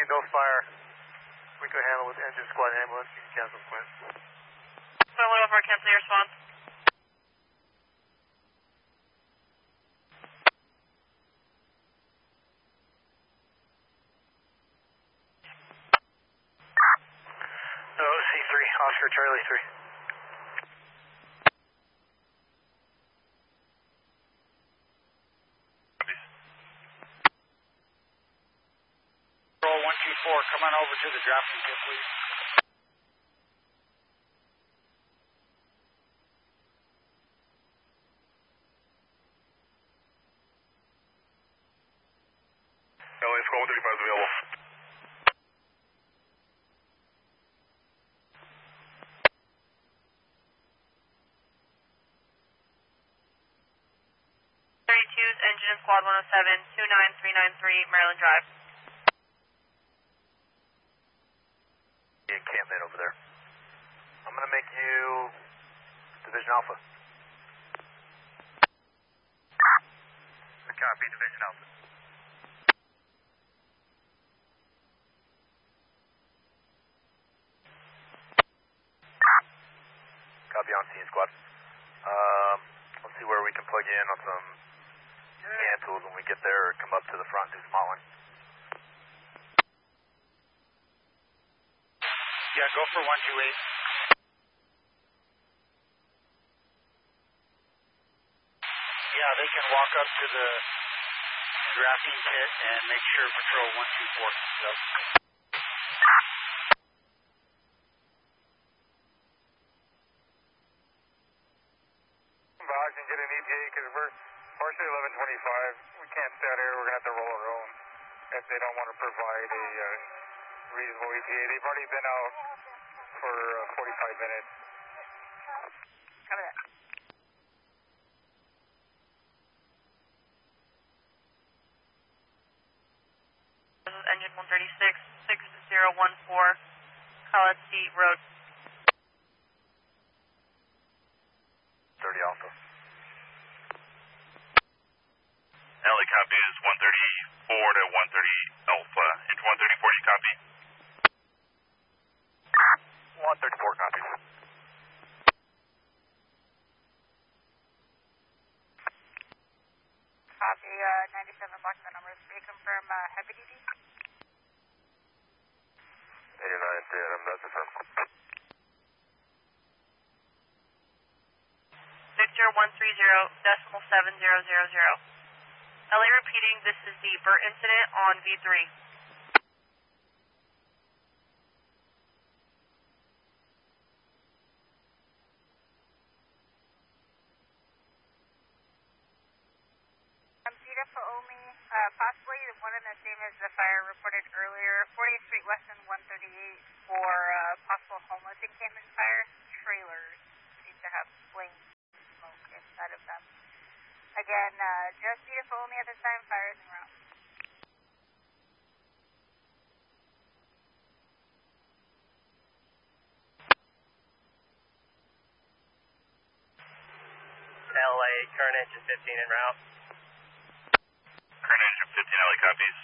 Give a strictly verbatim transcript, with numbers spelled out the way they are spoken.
no fire. We could handle with engine squad ambulance. You can cancel Quinn. So one over, cancel your response. No, C three, Oscar Charlie three. Control one two four, come on over to the drafting kit, please. L A Squad one thirty-five is available. thirty-two's engine squad one oh seven, two nine three nine three, Maryland Drive. Encampment over there. I'm going to make you Division Alpha. Copy, Division Alpha. Copy on scene, squad. Um, let's see where we can plug you in on some hand tools when we get there, or come up to the front and do some modeling. Yeah, go for one two eight. Yeah, they can walk up to the drafting kit and make sure patrol one two four. Yep. I can get an E T A because we're partially eleven twenty-five. We can't stay out here. We're going to have to roll our own if they don't want to provide a uh, reasonable E T A. They've already been out for uh, forty-five minutes. Cover that. This is engine one thirty-six, six zero one four, Khaled Seat Road. thirty Alpha. L A copy is one thirty-four to one thirty Alpha. It's one thirty-four, you copy? one thirty-four copies. Copy, uh, ninety-seven block the numbers. Can you confirm uh, heavy duty? eighty-nine, that's affirmed. Victor one three zero decimal seven zero zero zero. L A repeating, this is the Burt incident on V three. Um, Zeta for Omi, uh, possibly one and the same as the fire reported earlier. fortieth Street West and one thirty-eight for uh, possible homeless encampment fire. Trailers seem to have flames. Smoke inside of them. Again, uh, just beautiful only at this time, fire is en route. L A, current engine fifteen en route. Current engine fifteen, L A copies.